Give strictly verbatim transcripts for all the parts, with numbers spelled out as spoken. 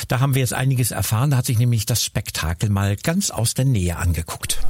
Da haben wir jetzt einiges erfahren. Da hat sich nämlich das Spektakel mal ganz aus der Nähe angeguckt.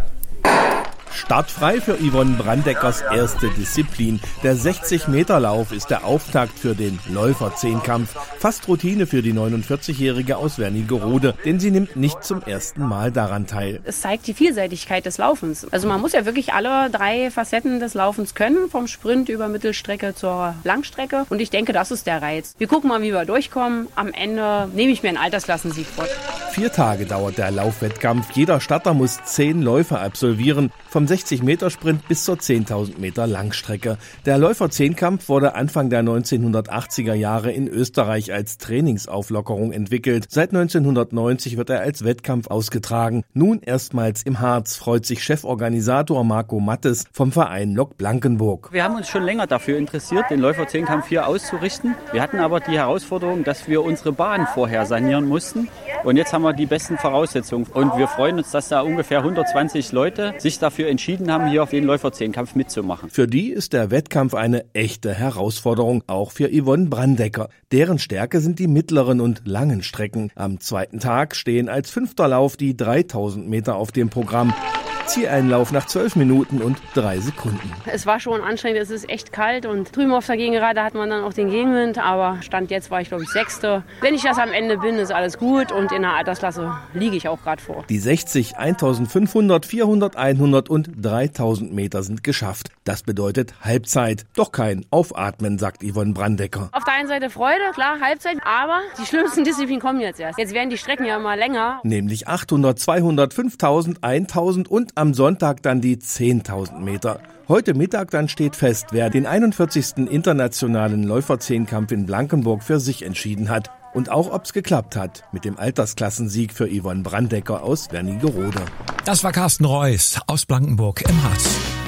Startfrei für Yvonne Brandeckers erste Disziplin. Der sechzig-Meter-Lauf ist der Auftakt für den Läufer-Zehnkampf. Fast Routine für die neunundvierzigjährige aus Wernigerode, denn sie nimmt nicht zum ersten Mal daran teil. Es zeigt die Vielseitigkeit des Laufens. Also man muss ja wirklich alle drei Facetten des Laufens können, vom Sprint über Mittelstrecke zur Langstrecke. Und ich denke, das ist der Reiz. Wir gucken mal, wie wir durchkommen. Am Ende nehme ich mir einen Altersklassensieg vor. Vier Tage dauert der Laufwettkampf. Jeder Starter muss zehn Läufe absolvieren. Vom sechzig-Meter-Sprint bis zur zehntausend Meter Langstrecke. Der Läufer-Zehnkampf wurde Anfang der neunzehnhundertachtziger Jahre in Österreich als Trainingsauflockerung entwickelt. Seit neunzehnhundertneunzig wird er als Wettkampf ausgetragen. Nun erstmals im Harz, freut sich Cheforganisator Marco Mattes vom Verein Lok Blankenburg. Wir haben uns schon länger dafür interessiert, den Läufer-Zehnkampf hier auszurichten. Wir hatten aber die Herausforderung, dass wir unsere Bahn vorher sanieren mussten. Und jetzt haben wir die besten Voraussetzungen. Und wir freuen uns, dass da ungefähr hundertzwanzig Leute sich dafür entschieden haben, hier auf den Läufer-Zehnkampf mitzumachen. Für die ist der Wettkampf eine echte Herausforderung, auch für Yvonne Brandecker. Deren Stärke sind die mittleren und langen Strecken. Am zweiten Tag stehen als fünfter Lauf die dreitausend Meter auf dem Programm. Zieleinlauf nach zwölf Minuten und drei Sekunden. Es war schon anstrengend, es ist echt kalt und drüben auf der Gegengerade hat man dann auch den Gegenwind, aber Stand jetzt war ich glaube ich Sechste. Wenn ich das am Ende bin, ist alles gut und in der Altersklasse liege ich auch gerade vor. Die sechzig, eintausendfünfhundert, vierhundert, hundert und dreitausend Meter sind geschafft. Das bedeutet Halbzeit. Doch kein Aufatmen, sagt Yvonne Brandecker. Auf der einen Seite Freude, klar, Halbzeit, aber die schlimmsten Disziplinen kommen jetzt erst. Jetzt werden die Strecken ja immer länger. Nämlich achthundert, zweihundert, fünftausend, tausend und am Sonntag dann die zehntausend Meter. Heute Mittag dann steht fest, wer den einundvierzigsten internationalen Läufer-Zehnkampf in Blankenburg für sich entschieden hat. Und auch, ob's geklappt hat mit dem Altersklassensieg für Yvonne Brandecker aus Wernigerode. Das war Carsten Reuss aus Blankenburg im Harz.